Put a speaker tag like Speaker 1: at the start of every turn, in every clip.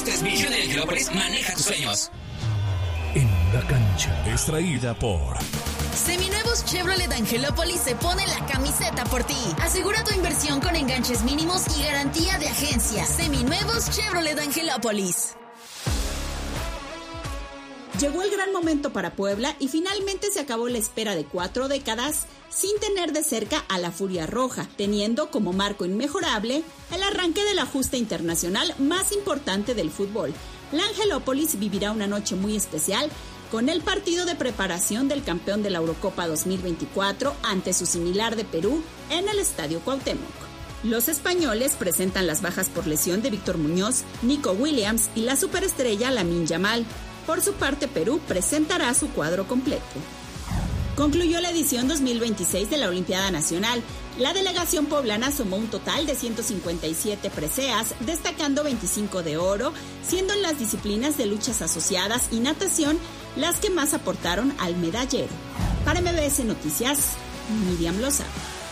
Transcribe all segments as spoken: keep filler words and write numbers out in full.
Speaker 1: Esto es mil. Hyundai Angelópolis, maneja tus sueños.
Speaker 2: En la cancha. Extraída por...
Speaker 3: Seminuevos Chevrolet Angelópolis se pone la camiseta por ti. Asegura tu inversión con enganches mínimos y garantía de agencia. Seminuevos Chevrolet Angelópolis.
Speaker 4: Llegó el gran momento para Puebla y finalmente se acabó la espera de cuatro décadas sin tener de cerca a la Furia Roja, teniendo como marco inmejorable el arranque de la justa internacional más importante del fútbol. La Angelópolis vivirá una noche muy especial con el partido de preparación del campeón de la Eurocopa dos mil veinticuatro ante su similar de Perú en el Estadio Cuauhtémoc. Los españoles presentan las bajas por lesión de Víctor Muñoz, Nico Williams y la superestrella Lamine Yamal. Por su parte, Perú presentará su cuadro completo. Concluyó la edición dos mil veintiséis de la Olimpiada Nacional. La delegación poblana sumó un total de ciento cincuenta y siete preseas, destacando veinticinco de oro, siendo en las disciplinas de luchas asociadas y natación las que más aportaron al medallero. Para M B S Noticias, Miriam Lozada.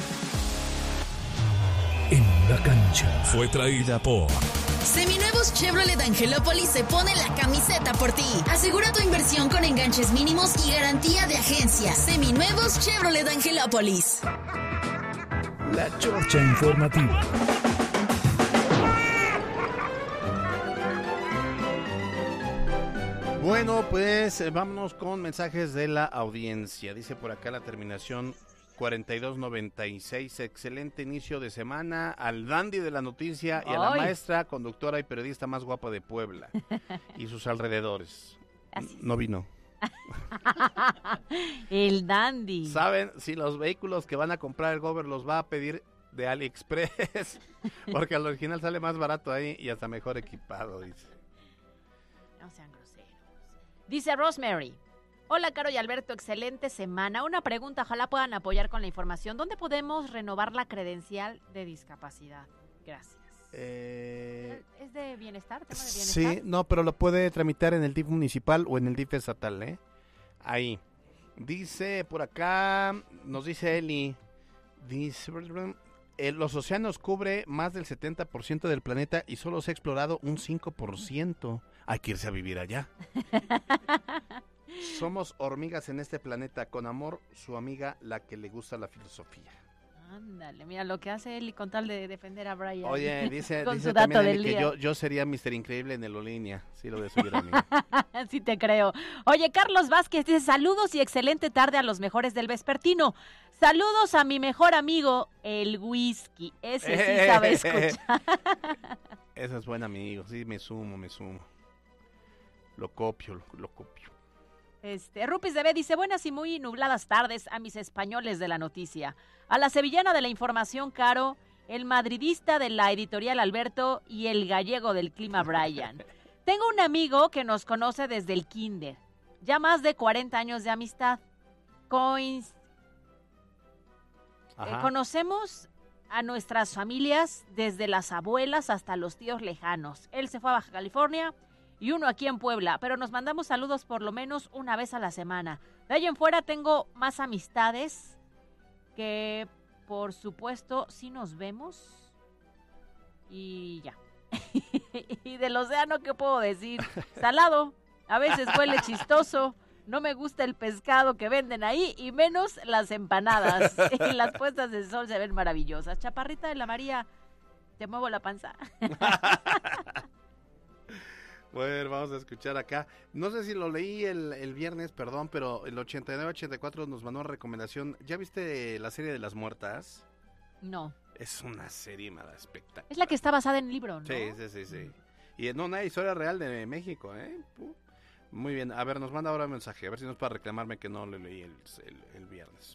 Speaker 2: En la cancha. Fue traída por...
Speaker 3: Seminuevos Chevrolet Angelópolis se pone la camiseta por ti. Asegura tu inversión con enganches mínimos y garantía de agencia. Seminuevos Chevrolet Angelópolis.
Speaker 2: La Chorcha Informativa.
Speaker 5: Bueno, pues eh, vámonos con mensajes de la audiencia. Dice por acá la terminación cuarenta y dos noventa y seis. Excelente inicio de semana al dandy de la noticia y a la
Speaker 6: ¡Ay!
Speaker 5: maestra, conductora y periodista más guapa de Puebla y sus alrededores.
Speaker 6: Así es.
Speaker 5: No vino.
Speaker 6: El dandy.
Speaker 5: ¿Saben si los vehículos que van a comprar el Gober los va a pedir de AliExpress? Porque al original sale más barato ahí y hasta mejor equipado, dice.
Speaker 6: No sean groseros. Dice Rosemary. Hola, Caro y Alberto, excelente semana. Una pregunta, ojalá puedan apoyar con la información. ¿Dónde podemos renovar la credencial de discapacidad? Gracias.
Speaker 5: Eh...
Speaker 6: ¿Es de bienestar? ¿Tema de bienestar?
Speaker 5: Sí, no, pero lo puede tramitar en el D I F municipal o en el D I F estatal, ¿eh? Ahí. Dice por acá, nos dice Eli, dice, eh, los océanos cubre más del setenta por ciento del planeta y solo se ha explorado un cinco por ciento. Hay que irse a vivir allá. Somos hormigas en este planeta. Con amor, su amiga, la que le gusta la filosofía.
Speaker 6: Ándale, mira lo que hace él y con tal de defender a Brian.
Speaker 5: Oye, dice,
Speaker 6: con
Speaker 5: dice
Speaker 6: su dato
Speaker 5: también
Speaker 6: del
Speaker 5: que
Speaker 6: día.
Speaker 5: yo, yo sería mister Increíble en el Olínea. Sí, lo de subir a mí.
Speaker 6: Sí te creo. Oye, Carlos Vázquez dice, saludos y excelente tarde a los mejores del vespertino. Saludos a mi mejor amigo, el whisky. Ese sí sabe escuchar.
Speaker 5: Ese es buen amigo. Sí, me sumo, me sumo. Lo copio, lo, lo copio.
Speaker 6: Este, Rupis de B dice, buenas y muy nubladas tardes a mis españoles de la noticia. A la sevillana de la información, Caro, el madridista de la editorial Alberto y el gallego del clima Brian. Tengo un amigo que nos conoce desde el kinder. Ya más de cuarenta años de amistad. Coins... Eh, conocemos a nuestras familias desde las abuelas hasta los tíos lejanos. Él se fue a Baja California y uno aquí en Puebla, pero nos mandamos saludos por lo menos una vez a la semana. De ahí en fuera tengo más amistades que, por supuesto, sí nos vemos y ya. Y del océano, ¿qué puedo decir? Salado, a veces huele chistoso, no me gusta el pescado que venden ahí y menos las empanadas. Y las puestas de sol se ven maravillosas. Chaparrita de la María, te muevo la panza.
Speaker 5: Bueno, vamos a escuchar acá. No sé si lo leí el, el viernes, perdón, pero el ochenta y nueve ochenta y cuatro nos mandó una recomendación. ¿Ya viste la serie de las muertas?
Speaker 6: No.
Speaker 5: Es una serie mala espectacular.
Speaker 6: Es la que está basada en el libro, ¿no?
Speaker 5: Sí, sí, sí, sí. Y en una historia real de México, ¿eh? Muy bien. A ver, nos manda ahora un mensaje. A ver si nos para reclamarme que no le leí el, el, el viernes.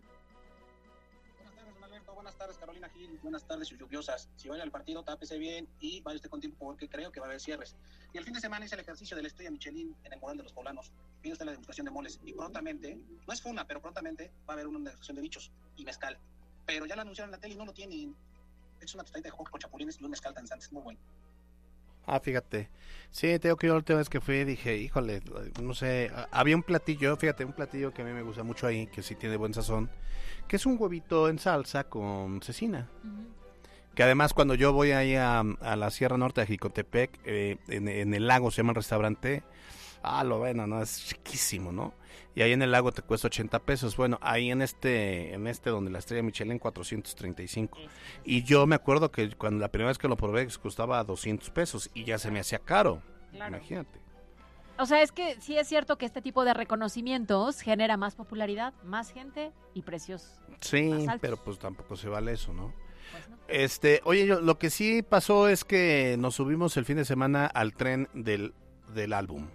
Speaker 7: Buenas tardes, Carolina Gil. Buenas tardes, sus lluviosas. Si va al partido, tápese bien y vaya usted con tiempo porque creo que va a haber cierres. Y el fin de semana hice el ejercicio de la estrella Michelin en el Moral de los Poblanos. Pide usted la degustación de moles y prontamente, no es funa, pero prontamente va a haber una degustación de bichos y mezcal. Pero ya lo anunciaron en la tele y no lo tienen. Es una tostadita de joco con chapulines y un mezcal tan santo. Es muy bueno.
Speaker 5: Ah, fíjate. Sí, te digo que yo la última vez que fui dije, híjole, no sé, había un platillo, fíjate, un platillo que a mí me gusta mucho ahí, que sí tiene buen sazón, que es un huevito en salsa con cecina. Uh-huh. Que además cuando yo voy ahí a, a la Sierra Norte de Jicotepec, eh, en, en el lago se llama el restaurante, ah, lo bueno, ¿no? Es chiquísimo, ¿no? Y ahí en el lago te cuesta ochenta pesos. Bueno, ahí en este, en este donde la estrella Michelin, cuatrocientos treinta y cinco. Y yo me acuerdo que cuando la primera vez que lo probé costaba doscientos pesos y ya se me hacía caro. Claro. Imagínate.
Speaker 6: O sea, es que sí es cierto que este tipo de reconocimientos genera más popularidad, más gente y precios
Speaker 5: sí,
Speaker 6: más altos.
Speaker 5: Pero pues tampoco se vale eso, ¿no?
Speaker 6: Pues no.
Speaker 5: Este, oye, yo, lo que sí pasó es que nos subimos el fin de semana al tren del, del álbum.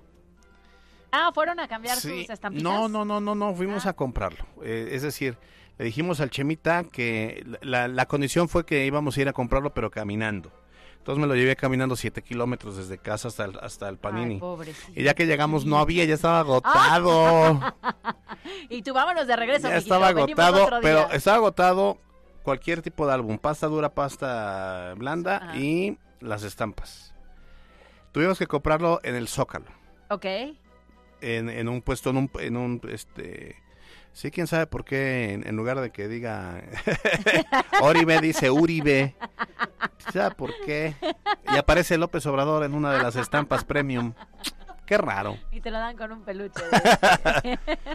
Speaker 6: Ah, ¿fueron a cambiar
Speaker 5: Sí.
Speaker 6: sus estampitas?
Speaker 5: No, no, no, no, no, fuimos
Speaker 6: Ah.
Speaker 5: a comprarlo. Eh, es decir, le dijimos al Chemita que la, la condición fue que íbamos a ir a comprarlo, pero caminando. Entonces me lo llevé caminando siete kilómetros desde casa hasta el, hasta el Panini.
Speaker 6: Ay, pobrecito.
Speaker 5: Y ya que llegamos no había, ya estaba agotado.
Speaker 6: Y tú vámonos de regreso,
Speaker 5: Ya
Speaker 6: mijito,
Speaker 5: estaba
Speaker 6: venimos
Speaker 5: agotado,
Speaker 6: otro día.
Speaker 5: pero estaba agotado cualquier tipo de álbum, pasta dura, pasta blanda
Speaker 6: Ajá.
Speaker 5: y las estampas. Tuvimos que comprarlo en el Zócalo,
Speaker 6: Ok.
Speaker 5: en, en un puesto, en un, en un, este, sí, quién sabe por qué, en, en lugar de que diga Oribe, dice Uribe, ¿sabe por qué? Y aparece López Obrador en una de las estampas premium. Qué raro.
Speaker 6: Y te lo dan con un peluche. De...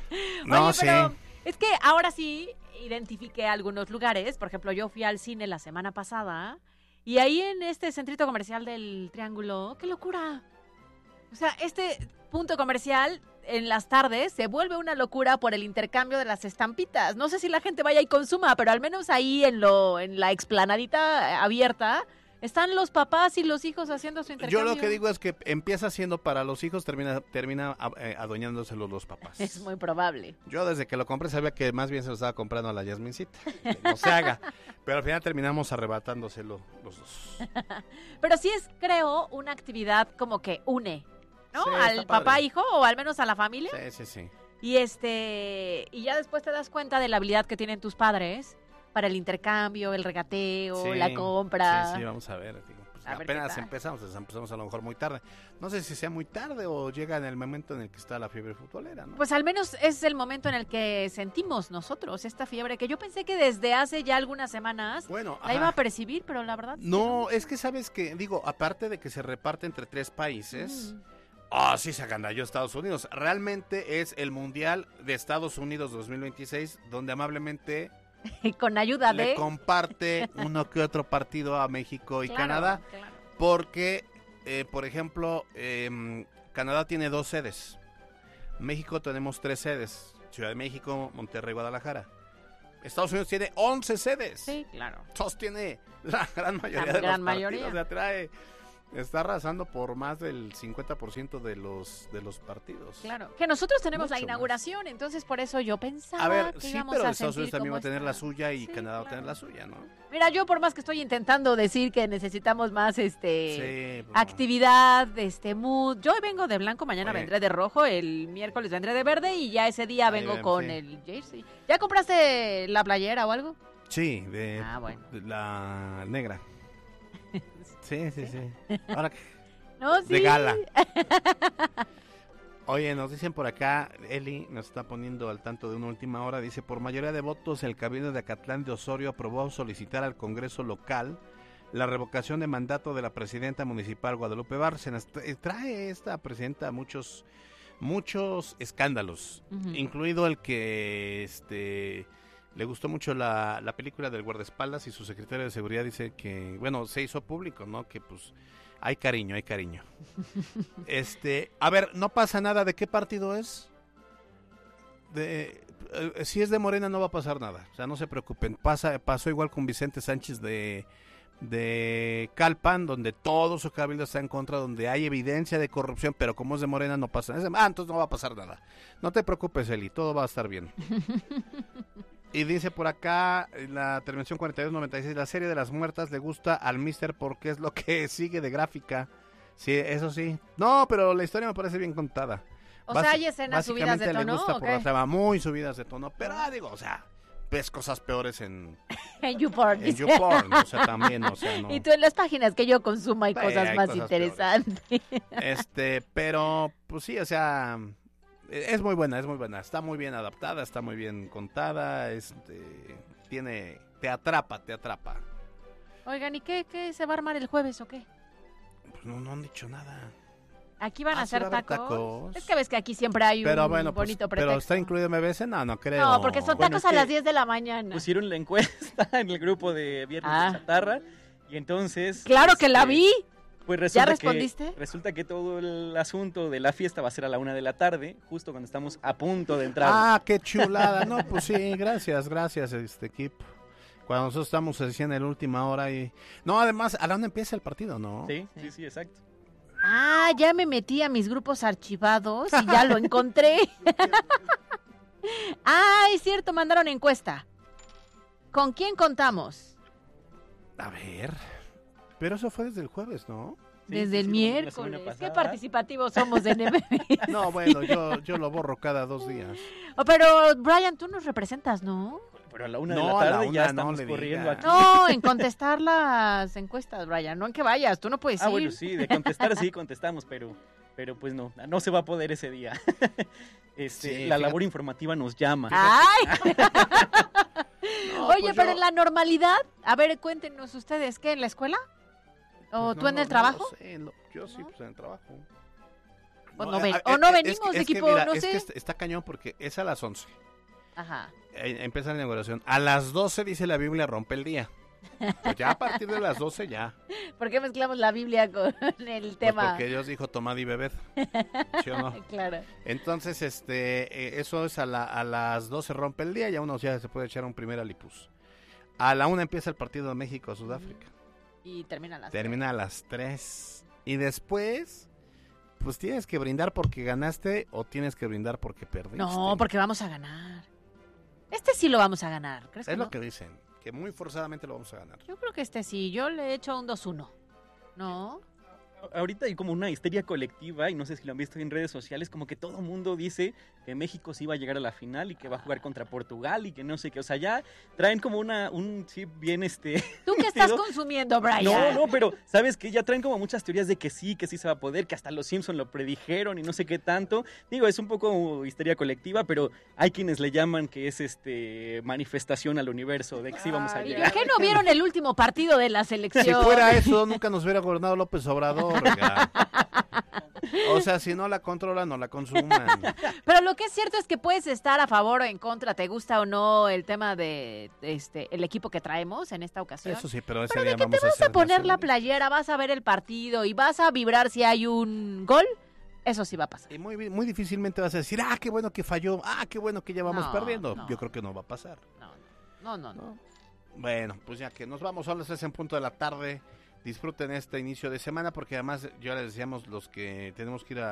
Speaker 5: No,
Speaker 6: Oye, pero
Speaker 5: sí.
Speaker 6: es que ahora sí identifiqué algunos lugares. Por ejemplo, yo fui al cine la semana pasada y ahí en este centrito comercial del Triángulo, ¡qué locura! O sea, este punto comercial en las tardes se vuelve una locura por el intercambio de las estampitas. No sé si la gente vaya y consuma, pero al menos ahí en lo en la explanadita abierta están los papás y los hijos haciendo su intercambio.
Speaker 5: Yo lo que digo es que empieza siendo para los hijos, termina termina eh, adueñándoselo los papás.
Speaker 6: Es muy probable.
Speaker 5: Yo desde que lo compré sabía que más bien se lo estaba comprando a la Yasmincita. Que no se haga. Pero al final terminamos arrebatándoselo los dos.
Speaker 6: Pero sí es, creo, una actividad como que une, ¿no?
Speaker 5: Sí, está
Speaker 6: al
Speaker 5: padre.
Speaker 6: papá hijo o al menos a la familia.
Speaker 5: Sí, sí, sí.
Speaker 6: Y este y ya después te das cuenta de la habilidad que tienen tus padres para el intercambio, el regateo,
Speaker 5: Sí,
Speaker 6: la compra.
Speaker 5: Sí, sí, vamos a ver. Digo, pues
Speaker 6: A ver qué
Speaker 5: apenas
Speaker 6: tal.
Speaker 5: empezamos, pues, empezamos a lo mejor muy tarde. No sé si sea muy tarde o llega en el momento en el que está la fiebre futbolera, ¿no?
Speaker 6: Pues al menos es el momento en el que sentimos nosotros esta fiebre, que yo pensé que desde hace ya algunas semanas
Speaker 5: Bueno,
Speaker 6: la
Speaker 5: ajá.
Speaker 6: iba a percibir, pero la verdad...
Speaker 5: No, es que sabes que, digo, aparte de que se reparte entre tres países,
Speaker 6: Mm.
Speaker 5: ah, sí se agandalló Estados Unidos. Realmente es el Mundial de Estados Unidos dos mil veintiséis, donde amablemente
Speaker 6: Con ayuda
Speaker 5: le
Speaker 6: de...
Speaker 5: comparte uno que otro partido a México y
Speaker 6: Claro,
Speaker 5: Canadá,
Speaker 6: claro.
Speaker 5: porque, eh, por ejemplo, eh, Canadá tiene dos sedes, México tenemos tres sedes, Ciudad de México, Monterrey, Guadalajara. Estados Unidos tiene once sedes.
Speaker 6: Sí, claro.
Speaker 5: Entonces tiene la gran mayoría
Speaker 6: La
Speaker 5: de
Speaker 6: gran
Speaker 5: los
Speaker 6: mayoría.
Speaker 5: partidos. O sea, trae, está arrasando por más del cincuenta por ciento de los de los partidos.
Speaker 6: Claro, que nosotros tenemos la
Speaker 5: Mucho
Speaker 6: inauguración, entonces por eso yo pensaba
Speaker 5: A ver,
Speaker 6: que
Speaker 5: sí,
Speaker 6: íbamos
Speaker 5: pero
Speaker 6: a
Speaker 5: Estados Unidos
Speaker 6: sentir
Speaker 5: también va
Speaker 6: cómo
Speaker 5: a tener
Speaker 6: está.
Speaker 5: la suya y
Speaker 6: Sí,
Speaker 5: Canadá va a
Speaker 6: claro.
Speaker 5: tener la suya, ¿no?
Speaker 6: Mira, yo por más que estoy intentando decir que necesitamos más este
Speaker 5: Sí, pues, no.
Speaker 6: actividad, este mood, yo hoy vengo de blanco, mañana
Speaker 5: Oye.
Speaker 6: vendré de rojo, el miércoles vendré de verde y ya ese día
Speaker 5: Ahí
Speaker 6: vengo
Speaker 5: ven,
Speaker 6: con
Speaker 5: sí.
Speaker 6: el jersey. ¿Ya compraste la playera o algo?
Speaker 5: Sí, de,
Speaker 6: Ah, bueno.
Speaker 5: de la negra. Sí, sí, sí. Ahora que-
Speaker 6: No, sí.
Speaker 5: de gala. Oye, nos dicen por acá, Eli nos está poniendo al tanto de una última hora, dice, por mayoría de votos el Cabildo de Acatlán de Osorio aprobó solicitar al Congreso local la revocación de mandato de la presidenta municipal Guadalupe Bárcenas. Tra- Trae esta presidenta muchos muchos escándalos,
Speaker 6: Ujú.
Speaker 5: incluido el que este le gustó mucho la, la película del guardaespaldas y su secretario de seguridad dice que, bueno, se hizo público, ¿no? Que pues hay cariño, hay cariño. Este, a ver, no pasa nada. ¿De qué partido es? De, eh, si es de Morena no va a pasar nada. O sea, no se preocupen. Pasa, pasó igual con Vicente Sánchez de, de Calpan, donde todo su cabildo está en contra, donde hay evidencia de corrupción, pero como es de Morena no pasa nada. Ah, entonces no va a pasar nada. No te preocupes, Eli, todo va a estar bien. Y dice por acá, en la terminación cuarenta y dos noventa y seis, la serie de las muertas le gusta al mister porque es lo que sigue de gráfica. Sí, eso sí. No, pero la historia me parece bien contada.
Speaker 6: O sea,
Speaker 5: Basi-
Speaker 6: hay escenas subidas de
Speaker 5: básicamente
Speaker 6: tono,
Speaker 5: le gusta
Speaker 6: ¿o
Speaker 5: por
Speaker 6: qué?
Speaker 5: la trama, muy subidas de tono. Pero ah, digo, o sea, ves cosas peores en,
Speaker 6: En YouPorn.
Speaker 5: en
Speaker 6: dice.
Speaker 5: YouPorn, o sea, también, o sea, no.
Speaker 6: Y tú en las páginas que yo consumo hay
Speaker 5: Sí,
Speaker 6: cosas
Speaker 5: hay
Speaker 6: más
Speaker 5: cosas
Speaker 6: interesantes.
Speaker 5: Este, pero, pues sí, o sea, es muy buena, es muy buena. Está muy bien adaptada, está muy bien contada, este, tiene, te atrapa, te atrapa.
Speaker 6: Oigan, ¿y qué, qué se va a armar el jueves o qué?
Speaker 5: Pues no, no han dicho nada.
Speaker 6: Aquí van
Speaker 5: Ah,
Speaker 6: a
Speaker 5: ¿sí
Speaker 6: hacer
Speaker 5: va a haber
Speaker 6: tacos?
Speaker 5: tacos?
Speaker 6: Es que ves que aquí siempre hay
Speaker 5: Pero
Speaker 6: un
Speaker 5: bueno, pues,
Speaker 6: bonito pretexto.
Speaker 5: ¿pero está incluido M B S? No, no creo.
Speaker 6: No, porque son
Speaker 8: Bueno,
Speaker 6: tacos
Speaker 8: es
Speaker 6: a
Speaker 8: que
Speaker 6: las diez de la mañana.
Speaker 8: Pusieron la encuesta en el grupo de Viernes
Speaker 6: Ah.
Speaker 8: de Chatarra y entonces...
Speaker 6: Claro que la
Speaker 8: este,
Speaker 6: vi.
Speaker 8: Pues resulta
Speaker 6: ¿Ya respondiste?
Speaker 8: Que, resulta que todo el asunto de la fiesta va a ser a la una de la tarde, justo cuando estamos a punto de entrar.
Speaker 5: Ah, qué chulada. No, pues sí, gracias, gracias, este equipo. Cuando nosotros estamos así en la última hora y... No, además, ¿a dónde empieza el partido, no?
Speaker 8: Sí, sí, sí, exacto.
Speaker 6: Ah, ya me metí a mis grupos archivados y ya lo encontré. Ah, es cierto, mandaron encuesta. ¿Con quién contamos?
Speaker 5: A ver... Pero eso fue desde el jueves, ¿no?
Speaker 8: Sí,
Speaker 6: Desde
Speaker 8: sí,
Speaker 6: el
Speaker 8: sí, la semana
Speaker 6: miércoles. Qué
Speaker 8: pasada.
Speaker 6: participativos somos de N M B.
Speaker 5: No, bueno, yo, yo lo borro cada dos días.
Speaker 6: Oh, pero, Brian, tú nos representas, ¿no?
Speaker 8: Pero a la una
Speaker 5: No,
Speaker 8: de
Speaker 5: a
Speaker 8: la
Speaker 5: la
Speaker 8: tarde
Speaker 5: una
Speaker 8: ya
Speaker 5: no
Speaker 8: estamos
Speaker 5: le
Speaker 8: corriendo
Speaker 5: diga.
Speaker 8: aquí.
Speaker 6: No, en contestar las encuestas, Brian. No en que vayas, tú no puedes
Speaker 8: Ah,
Speaker 6: ir.
Speaker 8: bueno, sí, de contestar sí contestamos, pero, pero pues no, no se va a poder ese día. Este,
Speaker 5: Sí,
Speaker 8: la
Speaker 5: fíjate.
Speaker 8: labor informativa nos llama.
Speaker 6: ¡Ay!
Speaker 5: No,
Speaker 6: Oye,
Speaker 5: pues
Speaker 6: pero
Speaker 5: yo-
Speaker 6: en la normalidad, a ver, cuéntenos ustedes, ¿qué, en la escuela? ¿O
Speaker 5: Pues
Speaker 6: tú
Speaker 5: no,
Speaker 6: en
Speaker 5: no,
Speaker 6: el
Speaker 5: no
Speaker 6: trabajo?
Speaker 5: lo sé, no, yo sí,
Speaker 6: ¿No?
Speaker 5: pues en el trabajo.
Speaker 6: O no ven-
Speaker 5: eh,
Speaker 6: o no
Speaker 5: eh,
Speaker 6: venimos,
Speaker 5: es que- es que
Speaker 6: equipo,
Speaker 5: mira,
Speaker 6: no
Speaker 5: es
Speaker 6: sé.
Speaker 5: que está, está cañón porque es a las once.
Speaker 6: Ajá.
Speaker 5: Eh, empieza la inauguración. A las doce dice la Biblia, rompe el día. Pues ya a partir de las doce ya.
Speaker 6: ¿Por qué mezclamos la Biblia con el
Speaker 5: Pues
Speaker 6: tema?
Speaker 5: porque Dios dijo, tomad y bebed. ¿Sí o no?
Speaker 6: Claro.
Speaker 5: Entonces, este, eh, eso es a, la- a las doce rompe el día, ya uno ya se puede echar un primer alipus. A la una empieza el partido de México-Sudáfrica.
Speaker 6: Y termina las
Speaker 5: Termina a las tres. Y después, pues tienes que brindar porque ganaste o tienes que brindar porque perdiste.
Speaker 6: No, porque vamos a ganar. Este sí lo vamos a ganar, ¿crees que
Speaker 5: Es
Speaker 6: no?
Speaker 5: lo que dicen, que muy forzadamente lo vamos a ganar.
Speaker 6: Yo creo que este sí, yo le he hecho un dos uno. ¿No?
Speaker 8: Ahorita hay como una histeria colectiva, y no sé si lo han visto en redes sociales, como que todo el mundo dice que México sí va a llegar a la final y que va a jugar contra Portugal y que no sé qué. O sea, ya traen como una un chip bien este...
Speaker 6: ¿Tú qué estás
Speaker 8: metido.
Speaker 6: consumiendo, Brian?
Speaker 8: No, no, pero ¿sabes qué? Ya traen como muchas teorías de que sí, que sí se va a poder, que hasta los Simpson lo predijeron y no sé qué tanto. Digo, es un poco histeria colectiva, pero hay quienes le llaman que es este manifestación al universo de que sí vamos a
Speaker 5: Ay,
Speaker 6: ¿Y
Speaker 8: llegar.
Speaker 6: por qué no vieron el último partido de la selección?
Speaker 5: Si fuera eso, nunca nos hubiera gobernado López Obrador. oiga. O sea, si no la controlan, no la consuman.
Speaker 6: Pero lo que es cierto es que puedes estar a favor o en contra, te gusta o no el tema de este el equipo que traemos en esta ocasión.
Speaker 5: Eso sí, pero ese
Speaker 6: Pero
Speaker 5: día
Speaker 6: de que
Speaker 5: vamos
Speaker 6: te vas
Speaker 5: a
Speaker 6: a
Speaker 5: hacer
Speaker 6: poner la
Speaker 5: nacionales.
Speaker 6: playera, vas a ver el partido y vas a vibrar si hay un gol, eso sí va a pasar.
Speaker 5: Y muy, muy difícilmente vas a decir, ah, qué bueno que falló, ah, qué bueno que ya vamos
Speaker 6: No,
Speaker 5: perdiendo.
Speaker 6: no.
Speaker 5: Yo creo que no va a pasar.
Speaker 6: No, no, no, no.
Speaker 5: ¿No? Bueno, pues ya que nos vamos, son las tres en punto de la tarde. Disfruten este inicio de semana porque además ya les decíamos los que tenemos que ir a